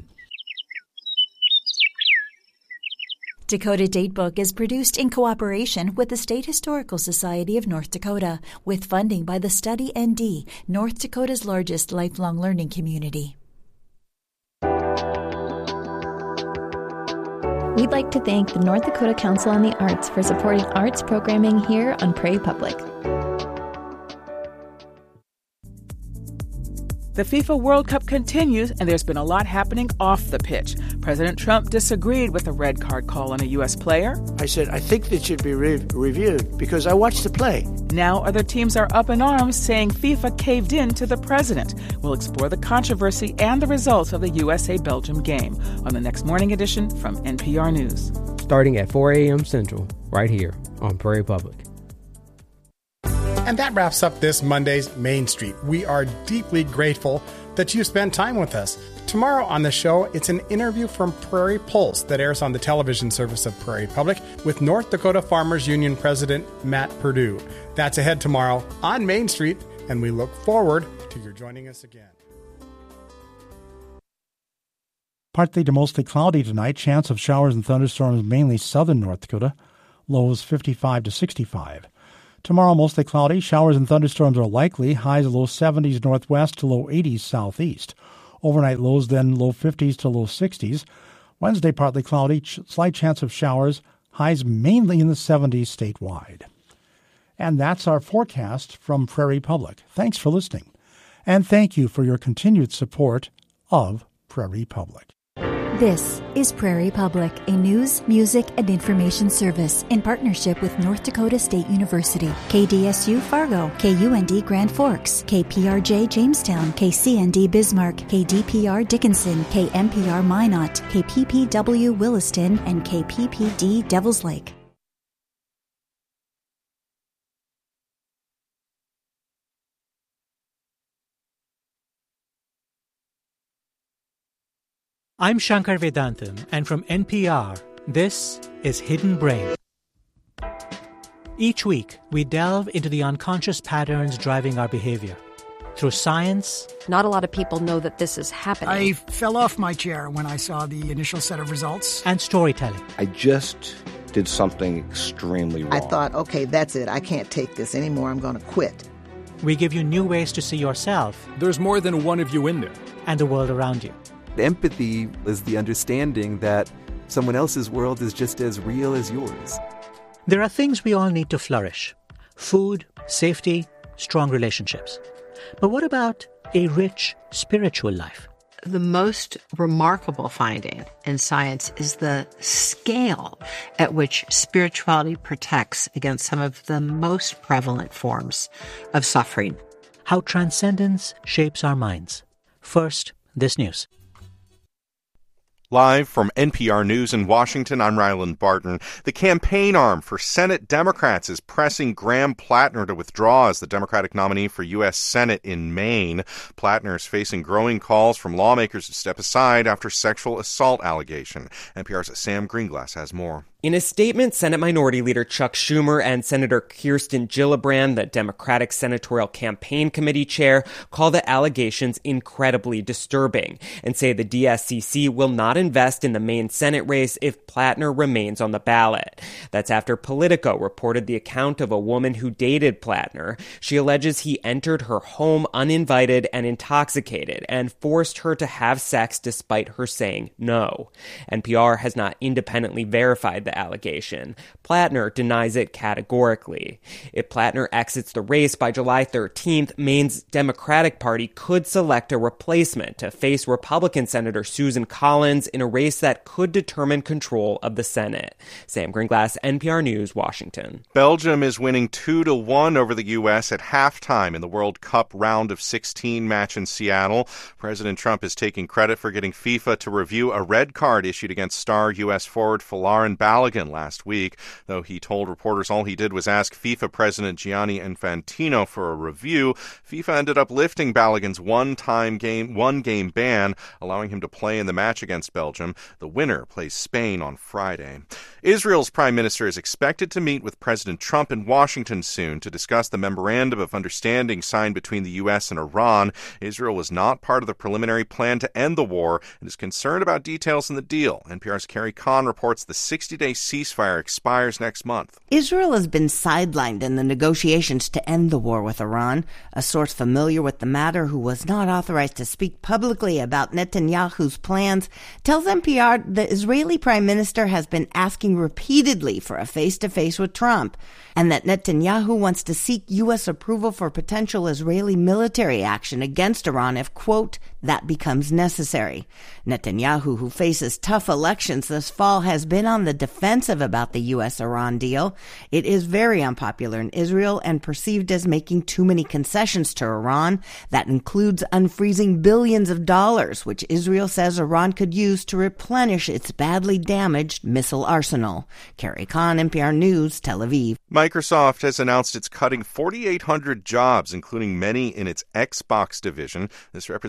Speaker 9: Dakota Datebook is produced in cooperation with the State Historical Society of North Dakota, with funding by the Study N D, North Dakota's largest lifelong learning community.
Speaker 12: We'd like to thank the North Dakota Council on the Arts for supporting arts programming here on Prairie Public.
Speaker 13: The FIFA World Cup continues, and there's been a lot happening off the pitch. President Trump disagreed with a red card call on a U S player.
Speaker 14: I said, I think that should be re- reviewed because I watched the play.
Speaker 13: Now other teams are up in arms, saying FIFA caved in to the president. We'll explore the controversy and the results of the U S A-Belgium game on the next morning edition from N P R News.
Speaker 15: Starting at four a.m. Central, right here on Prairie Public.
Speaker 2: And that wraps up this Monday's Main Street. We are deeply grateful that you spent time with us. Tomorrow on the show, it's an interview from Prairie Pulse that airs on the television service of Prairie Public with North Dakota Farmers Union President Matt Perdue. That's ahead tomorrow on Main Street, and we look forward to your joining us again.
Speaker 16: Partly to mostly cloudy tonight. Chance of showers and thunderstorms mainly southern North Dakota. Lows fifty-five to sixty-five. Tomorrow mostly cloudy. Showers and thunderstorms are likely. Highs low seventies northwest to low eighties southeast. Overnight lows then low fifties to low sixties. Wednesday partly cloudy. Ch- slight chance of showers. Highs mainly in the seventies statewide. And that's our forecast from Prairie Public. Thanks for listening. And thank you for your continued support of Prairie Public.
Speaker 9: This is Prairie Public, a news, music, and information service in partnership with North Dakota State University, K D S U Fargo, K U N D Grand Forks, K P R J Jamestown, K C N D Bismarck, K D P R Dickinson, K M P R Minot, K P P W Williston, and K P P D Devils Lake.
Speaker 17: I'm Shankar Vedantam, and from N P R, this is Hidden Brain. Each week, we delve into the unconscious patterns driving our behavior. Through science...
Speaker 18: Not a lot of people know that this is happening.
Speaker 19: I fell off my chair when I saw the initial set of results.
Speaker 17: And storytelling.
Speaker 20: I just did something extremely wrong.
Speaker 21: I thought, okay, that's it. I can't take this anymore. I'm going to quit.
Speaker 17: We give you new ways to see yourself.
Speaker 22: There's more than one of you in there.
Speaker 17: And the world around you.
Speaker 23: Empathy is the understanding that someone else's world is just as real as yours.
Speaker 17: There are things we all need to flourish. Food, safety, strong relationships. But what about a rich spiritual life?
Speaker 24: The most remarkable finding in science is the scale at which spirituality protects against some of the most prevalent forms of suffering.
Speaker 17: How transcendence shapes our minds. First, this news.
Speaker 25: Live from N P R News in Washington, I'm Ryland Barton. The campaign arm for Senate Democrats is pressing Graham Plattner to withdraw as the Democratic nominee for U S Senate in Maine. Plattner is facing growing calls from lawmakers to step aside after sexual assault allegation. N P R's Sam Greenglass has more.
Speaker 26: In a statement, Senate Minority Leader Chuck Schumer and Senator Kirsten Gillibrand, the Democratic Senatorial Campaign Committee chair, call the allegations incredibly disturbing and say the D S C C will not invest in the Maine Senate race if Plattner remains on the ballot. That's after Politico reported the account of a woman who dated Plattner. She alleges he entered her home uninvited and intoxicated and forced her to have sex despite her saying no. N P R has not independently verified the allegation. Plattner denies it categorically. If Plattner exits the race by July thirteenth, Maine's Democratic Party could select a replacement to face Republican Senator Susan Collins in a race that could determine control of the Senate. Sam Greenglass, N P R News, Washington.
Speaker 25: Belgium is winning two to one over the U S at halftime in the World Cup round of sixteen match in Seattle. President Trump is taking credit for getting FIFA to review a red card issued against star U S forward Folarin Balogun last week, though he told reporters all he did was ask FIFA President Gianni Infantino for a review. FIFA ended up lifting Balogun's one-time game, one-game ban, allowing him to play in the match against Belgium. The winner plays Spain on Friday. Israel's prime minister is expected to meet with President Trump in Washington soon to discuss the memorandum of understanding signed between the U S and Iran. Israel was not part of the preliminary plan to end the war and is concerned about details in the deal. N P R's Carrie Kahn reports the sixty-day ceasefire expires next month.
Speaker 27: Israel has been sidelined in the negotiations to end the war with Iran. A source familiar with the matter who was not authorized to speak publicly about Netanyahu's plans tells N P R the Israeli prime minister has been asking repeatedly for a face-to-face with Trump, and that Netanyahu wants to seek U S approval for potential Israeli military action against Iran if, quote, that becomes necessary. Netanyahu, who faces tough elections this fall, has been on the defensive about the U S-Iran deal. It is very unpopular in Israel and perceived as making too many concessions to Iran. That includes unfreezing billions of dollars, which Israel says Iran could use to replenish its badly damaged missile arsenal. Carrie Kahn, N P R News, Tel Aviv.
Speaker 25: Microsoft has announced it's cutting forty-eight hundred jobs, including many in its Xbox division. This represents about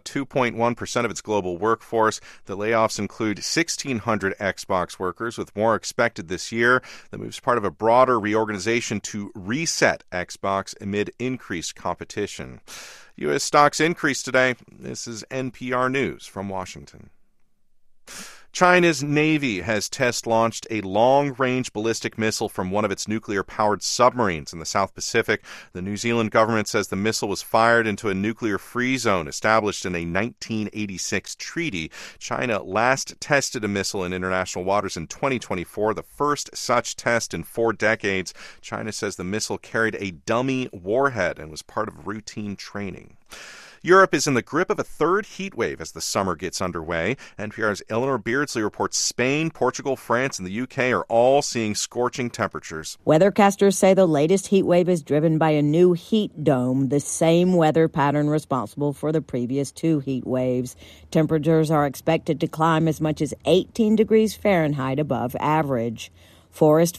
Speaker 25: two point one percent of its global workforce. The layoffs include sixteen hundred Xbox workers, with more expected this year. The move is part of a broader reorganization to reset Xbox amid increased competition. U S stocks increased today. This is N P R News from Washington. China's Navy has test-launched a long-range ballistic missile from one of its nuclear-powered submarines in the South Pacific. The New Zealand government says the missile was fired into a nuclear-free zone established in a nineteen eighty-six treaty. China last tested a missile in international waters in twenty twenty-four, the first such test in four decades. China says the missile carried a dummy warhead and was part of routine training. Europe is in the grip of a third heat wave as the summer gets underway. N P R's Eleanor Beardsley reports Spain, Portugal, France, and the U K are all seeing scorching temperatures.
Speaker 1: Weathercasters say the latest heat wave is driven by a new heat dome, the same weather pattern responsible for the previous two heat waves. Temperatures are expected to climb as much as eighteen degrees Fahrenheit above average. Forest